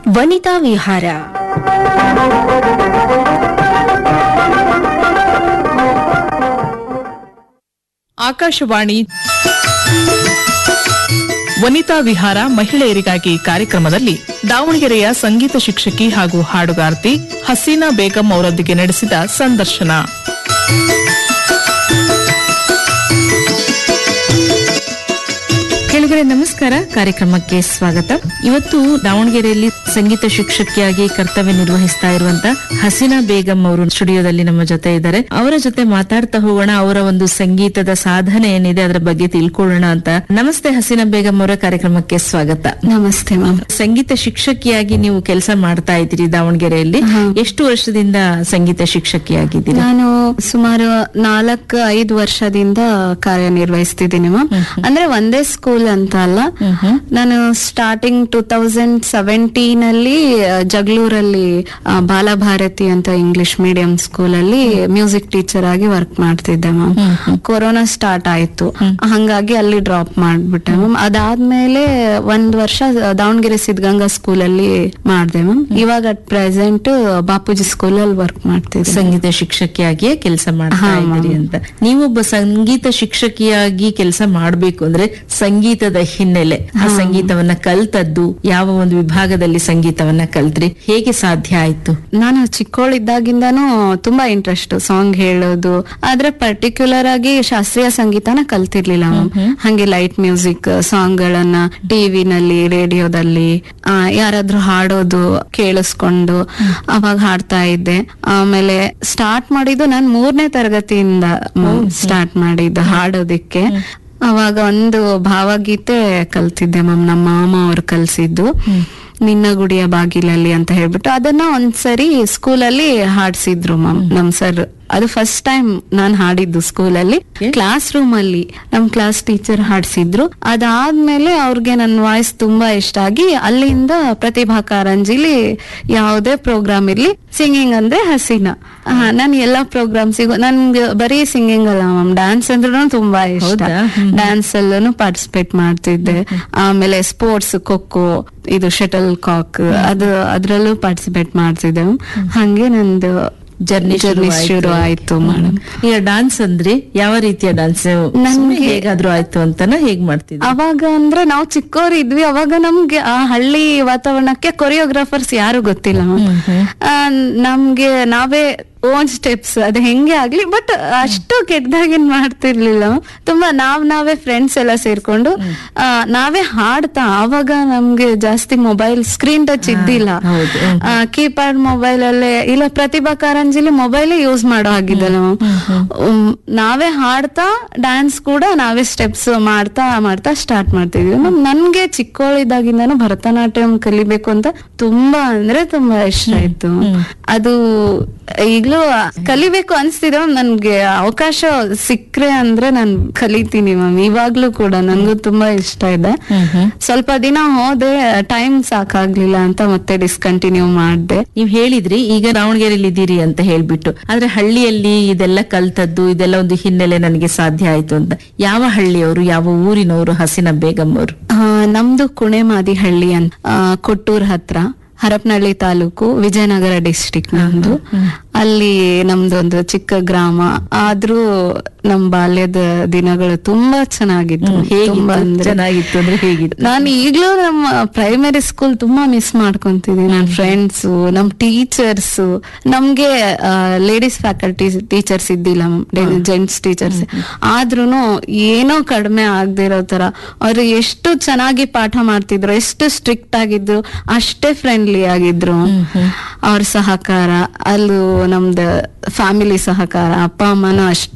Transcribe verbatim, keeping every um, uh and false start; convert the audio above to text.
ವನಿತಾ ವಿಹಾರ. ಆಕಾಶವಾಣಿ ವನಿತಾ ವಿಹಾರ ಮಹಿಳೆಯರಿಗಾಗಿ ಕಾರ್ಯಕ್ರಮದಲ್ಲಿ ದಾವಣಗೆರೆಯ ಸಂಗೀತ ಶಿಕ್ಷಕಿ ಹಾಗೂ ಹಾಡುಗಾರ್ತಿ ಹಸೀನಾ ಬೇಗಂ ಅವರೊಂದಿಗೆ ನಡೆಸಿದ ಸಂದರ್ಶನ. ಕೆಳಗಡೆ ನಮಸ್ಕಾರ, ಕಾರ್ಯಕ್ರಮಕ್ಕೆ ಸ್ವಾಗತ. ಇವತ್ತು ದಾವಣಗೆರೆಯಲ್ಲಿ ಸಂಗೀತ ಶಿಕ್ಷಕಿಯಾಗಿ ಕರ್ತವ್ಯ ನಿರ್ವಹಿಸ್ತಾ ಇರುವಂತ ಹಸೀನಾ ಬೇಗಂ ಅವರು ಸ್ಟುಡಿಯೋದಲ್ಲಿ ನಮ್ಮ ಜೊತೆ ಇದ್ದಾರೆ. ಅವರ ಜೊತೆ ಮಾತಾಡ್ತಾ ಹೋಗೋಣ. ಅವರ ಒಂದು ಸಂಗೀತದ ಸಾಧನೆ ಏನಿದೆ ಅದರ ಬಗ್ಗೆ ತಿಳ್ಕೊಳ್ಳೋಣ ಅಂತ. ನಮಸ್ತೆ ಹಸೀನಾ ಬೇಗಂ ಅವರ, ಕಾರ್ಯಕ್ರಮಕ್ಕೆ ಸ್ವಾಗತ. ನಮಸ್ತೆ ಮ್ಯಾಮ್. ಸಂಗೀತ ಶಿಕ್ಷಕಿಯಾಗಿ ನೀವು ಕೆಲಸ ಮಾಡ್ತಾ ಇದ್ದೀರಿ ದಾವಣಗೆರೆಯಲ್ಲಿ. ಎಷ್ಟು ವರ್ಷದಿಂದ ಸಂಗೀತ ಶಿಕ್ಷಕಿಯಾಗಿದ್ದೀರಿ? ನಾನು ಸುಮಾರು ನಾಲ್ಕು ಐದು ವರ್ಷದಿಂದ ಕಾರ್ಯನಿರ್ವಹಿಸ್ತಿದ್ದೀನಿ ಮ್ಯಾಮ್. ಅಂದ್ರೆ ಒಂದೇ ಸ್ಕೂಲ್ ಅಂತ ಅಲ್ಲ, ನಾನು ಸ್ಟಾರ್ಟಿಂಗ್ ಟೂ ತೌಸಂಡ್ ಸೆವೆಂಟೀನ್ ಅಲ್ಲಿ ಜಗಳೂರಲ್ಲಿ ಬಾಲಭಾರತಿ ಅಂತ ಇಂಗ್ಲಿಷ್ ಮೀಡಿಯಂ ಸ್ಕೂಲ್ ಅಲ್ಲಿ ಮ್ಯೂಸಿಕ್ ಟೀಚರ್ ಆಗಿ ವರ್ಕ್ ಮಾಡ್ತಿದ್ದೆ ಮ್ಯಾಮ್. ಕೊರೋನಾ ಸ್ಟಾರ್ಟ್ ಆಯ್ತು, ಹಂಗಾಗಿ ಅಲ್ಲಿ ಡ್ರಾಪ್ ಮಾಡ್ಬಿಟ್ಟೆ ಮ್ಯಾಮ್. ಅದಾದ್ಮೇಲೆ ಒಂದ್ ವರ್ಷ ದಾವಣಗೆರೆ ಸಿದ್ಧಗಂಗಾ ಸ್ಕೂಲ್ ಅಲ್ಲಿ ಮಾಡ್ದೆ ಮ್ಯಾಮ್. ಇವಾಗ ಅಟ್ ಪ್ರೆಸೆಂಟ್ ಬಾಪೂಜಿ ಸ್ಕೂಲ್ ಅಲ್ಲಿ ವರ್ಕ್ ಮಾಡ್ತಿದ್ದೆ. ಸಂಗೀತ ಶಿಕ್ಷಕಿಯಾಗಿಯೇ ಕೆಲಸ ಮಾಡ್ತಾ ಇದ್ದೀರಿ ಅಂತ. ನೀವೊಬ್ಬ ಸಂಗೀತ ಶಿಕ್ಷಕಿಯಾಗಿ ಕೆಲಸ ಮಾಡ್ಬೇಕು ಅಂದ್ರೆ ಸಂಗೀತದ ಹಿನ್ನೆಲೆ, ಆ ಸಂಗೀತವನ್ನ ಕಲ್ತದ್ದು ಯಾವ ಒಂದು ವಿಭಾಗದಲ್ಲಿ ಸಂಗೀತವನ್ನ ಕಲ್ತ್ರಿ, ಹೇಗೆ ಸಾಧ್ಯ ಆಯ್ತು? ನಾನು ಚಿಕ್ಕವಳಿದ್ದಾಗಿಂದಾನು ತುಂಬಾ ಇಂಟ್ರೆಸ್ಟ್ ಸಾಂಗ್ ಹೇಳೋದು, ಆದ್ರೆ ಪರ್ಟಿಕ್ಯುಲರ್ ಆಗಿ ಶಾಸ್ತ್ರೀಯ ಸಂಗೀತನ ಕಲ್ತಿರ್ಲಿಲ್ಲ ಮ್ಯಾಮ್. ಹಂಗೆ ಲೈಟ್ ಮ್ಯೂಸಿಕ್ ಸಾಂಗ್ ಗಳನ್ನ ಟಿವಿನಲ್ಲಿ ರೇಡಿಯೋದಲ್ಲಿ ಯಾರಾದ್ರೂ ಹಾಡೋದು ಕೇಳಿಸ್ಕೊಂಡು ಅವಾಗ ಹಾಡ್ತಾ ಇದ್ದೆ. ಆಮೇಲೆ ಸ್ಟಾರ್ಟ್ ಮಾಡಿದ್ದು ನಾನು ಮೂರನೇ ತರಗತಿಯಿಂದ ಸ್ಟಾರ್ಟ್ ಮಾಡಿದ್ದು ಹಾಡೋದಿಕ್ಕೆ. ಅವಾಗ ಒಂದು ಭಾವಗೀತೆ ಕಲ್ತಿದ್ದೆ ಮ್ಯಾಮ್. ನಮ್ಮ ಮಾಮ ಅವ್ರು ಕಲ್ಸಿದ್ದು ನಿನ್ನ ಗುಡಿಯ ಬಾಗಿಲಲ್ಲಿ ಅಂತ ಹೇಳ್ಬಿಟ್ಟು ಅದನ್ನ ಒಂದ್ಸರಿ ಸ್ಕೂಲಲ್ಲಿ ಹಾಡ್ಸಿದ್ರು ಮ್ಯಾಮ್ ನಮ್ ಸರ್. ಅದು ಫಸ್ಟ್ ಟೈಮ್ ನಾನ್ ಹಾಡಿದ್ದು ಸ್ಕೂಲಲ್ಲಿ, ಕ್ಲಾಸ್ ರೂಮ್ ಅಲ್ಲಿ ನಮ್ ಕ್ಲಾಸ್ ಟೀಚರ್ ಹಾಡ್ಸಿದ್ರು. ಅದಾದ್ಮೇಲೆ ಅವ್ರಿಗೆ ನನ್ನ ವಾಯ್ಸ್ ತುಂಬಾ ಇಷ್ಟ ಆಗಿ ಅಲ್ಲಿಂದ ಪ್ರತಿಭಾ ಕಾರಂಜಿಲಿ ಯಾವುದೇ ಪ್ರೋಗ್ರಾಮ್ ಇರ್ಲಿ ಸಿಂಗಿಂಗ್ ಅಂದ್ರೆ ಹಸೀನಾ, ನಾನು ಎಲ್ಲಾ ಪ್ರೋಗ್ರಾಮ್ಸಿಗೂ, ನನ್ಗೆ ಬರೀ ಸಿಂಗಿಂಗ್ ಅಲ್ಲ ಮ್ಯಾಮ್, ಡ್ಯಾನ್ಸ್ ಅಂದ್ರೂ ತುಂಬಾ ಇಷ್ಟ. ಡ್ಯಾನ್ಸ್ ಅಲ್ಲೂ ಪಾರ್ಟಿಸಿಪೇಟ್ ಮಾಡ್ತಿದ್ದೆ. ಆಮೇಲೆ ಸ್ಪೋರ್ಟ್ಸ್, ಖೋಖೋ, ಇದು ಶಟಲ್ ಕಾಕ್, ಅದು ಅದ್ರಲ್ಲೂ ಪಾರ್ಟಿಸಿಪೇಟ್ ಮಾಡ್ತಿದ್ದೆ. ಹಂಗೆ ನಂದು ಜರ್ನಿ ಜರ್ನಿ ಶುರು ಆಯ್ತು ಮೇಡಮ್. ಈಗ ಡಾನ್ಸ್ ಅಂದ್ರೆ ಯಾವ ರೀತಿಯ ಡಾನ್ಸ್ ನಮ್ಗೆ ಹೇಗಾದ್ರೂ ಆಯ್ತು ಅಂತಾನ ಹೇಗ್ ಮಾಡ್ತಿದ್ವಿ? ಅವಾಗ ಅಂದ್ರೆ ನಾವು ಚಿಕ್ಕವ್ರು ಇದ್ವಿ, ಅವಾಗ ನಮ್ಗೆ ಆ ಹಳ್ಳಿ ವಾತಾವರಣಕ್ಕೆ ಕೊರಿಯೋಗ್ರಾಫರ್ಸ್ ಯಾರು ಗೊತ್ತಿಲ್ಲ. ನಮ್ಗೆ ನಾವೇ ಓನ್ ಸ್ಟೆಪ್ಸ್ ಅದು ಹೆಂಗೆ ಆಗ್ಲಿ, ಬಟ್ ಅಷ್ಟು ಕೆಟ್ಟದಾಗೇನ್ ಮಾಡ್ತಿರ್ಲಿಲ್ಲ. ತುಂಬಾ ನಾವ್ ನಾವೇ ಫ್ರೆಂಡ್ಸ್ ಎಲ್ಲ ಸೇರ್ಕೊಂಡು ನಾವೇ ಹಾಡ್ತಾ, ಅವಾಗ ನಮ್ಗೆ ಜಾಸ್ತಿ ಮೊಬೈಲ್ ಸ್ಕ್ರೀನ್ ಟಚ್ ಇದ್ದಿಲ್ಲ, ಕೀಪ್ಯಾಡ್ ಮೊಬೈಲ್ ಅಲ್ಲೇ ಇಲ್ಲ, ಪ್ರತಿಭಾ ಕಾರಂಜಿಲಿ ಮೊಬೈಲ್ ಯೂಸ್ ಮಾಡೋ ಹಾಗಿದ್ದಲ್ಲ. ನಾವೇ ಹಾಡ್ತಾ ಡ್ಯಾನ್ಸ್ ಕೂಡ ನಾವೇ ಸ್ಟೆಪ್ಸ್ ಮಾಡ್ತಾ ಮಾಡ್ತಾ ಸ್ಟಾರ್ಟ್ ಮಾಡ್ತಿದ್ವಿ. ನನ್ಗೆ ಚಿಕ್ಕವಳಿದ್ದಾಗಿಂದಾನು ಭರತನಾಟ್ಯಂ ಕಲಿಬೇಕು ಅಂತ ತುಂಬಾ ಅಂದ್ರೆ ತುಂಬಾ ಇಷ್ಟ ಆಯ್ತು. ಅದು ಈಗ್ಲೂ ಕಲಿಬೇಕು ಅನ್ಸ್ತಿದೆ ಮ್ಯಾಮ್. ನನ್ಗೆ ಅವಕಾಶ ಸಿಕ್ಕ್ರೆ ಅಂದ್ರೆ ನಾನ್ ಕಲಿತೀನಿ ಮ್ಯಾಮ್. ಇವಾಗ್ಲೂ ಕೂಡ ನನ್ಗೂ ತುಂಬಾ ಇಷ್ಟ ಇದೆ. ಸ್ವಲ್ಪ ದಿನ ಹೋದೆ, ಟೈಮ್ ಸಾಕಾಗ್ಲಿಲ್ಲ ಅಂತ ಮತ್ತೆ ಡಿಸ್ಕಂಟಿನ್ಯೂ ಮಾಡ್ದೆ. ನೀವ್ ಹೇಳಿದ್ರಿ ಈಗ ದಾವಣಗೆರೆಯಲ್ಲಿ ಇದ್ದೀರಿ ಅಂತ ಹೇಳ್ಬಿಟ್ಟು, ಆದ್ರೆ ಹಳ್ಳಿಯಲ್ಲಿ ಇದೆಲ್ಲ ಕಲ್ತದ್ದು, ಇದೆಲ್ಲ ಒಂದು ಹಿನ್ನೆಲೆ ನನಗೆ ಸಾಧ್ಯ ಆಯ್ತು ಅಂತ. ಯಾವ ಹಳ್ಳಿಯವರು, ಯಾವ ಊರಿನವರು ಹಸೀನಾ ಬೇಗಂ ಅವರು? ನಮ್ದು ಕುಣೆಮಾದಿ ಹಳ್ಳಿ ಅಂತ, ಕೊಟ್ಟೂರ್ ಹತ್ರ, ಹರಪನಹಳ್ಳಿ ತಾಲೂಕು, ವಿಜಯನಗರ ಡಿಸ್ಟ್ರಿಕ್ಟ್ ನಮ್ದು. ಅಲ್ಲಿ ನಮ್ದು ಒಂದು ಚಿಕ್ಕ ಗ್ರಾಮ. ಆದ್ರೂ ನಮ್ ಬಾಲ್ಯದ ದಿನಗಳು ತುಂಬಾ ಚೆನ್ನಾಗಿತ್ತು. ಚೆನ್ನಾಗಿತ್ತು ಅಂದ್ರೆ ಹೇಗಿತ್ತು? ನಾನು ಈಗ್ಲೂ ನಮ್ಮ ಪ್ರೈಮರಿ ಸ್ಕೂಲ್ ತುಂಬಾ ಮಿಸ್ ಮಾಡ್ಕೊಂತಿದ್ದೀನಿ. ನನ್ನ ಫ್ರೆಂಡ್ಸ್, ನಮ್ ಟೀಚರ್ಸ್, ನಮ್ಗೆ ಲೇಡೀಸ್ ಫ್ಯಾಕಲ್ಟಿ ಟೀಚರ್ಸ್ ಇದ್ದಿಲ್ಲ, ಜೆಂಟ್ಸ್ ಟೀಚರ್ಸ್. ಆದ್ರೂನು ಏನೋ ಕಡಿಮೆ ಆಗದಿರೋ ತರ ಅವ್ರು ಎಷ್ಟು ಚೆನ್ನಾಗಿ ಪಾಠ ಮಾಡ್ತಿದ್ರು, ಎಷ್ಟು ಸ್ಟ್ರಿಕ್ಟ್ ಆಗಿದ್ರು, ಅಷ್ಟೇ ಫ್ರೆಂಡ್ಲಿ ಆಗಿದ್ರು. ಅವ್ರ ಸಹಕಾರ, ಅಲ್ಲೂ ನಮ್ದು ಫ್ಯಾಮಿಲಿ ಸಹಕಾರ, ಅಪ್ಪ ಅಮ್ಮನೂ ಅಷ್ಟೇ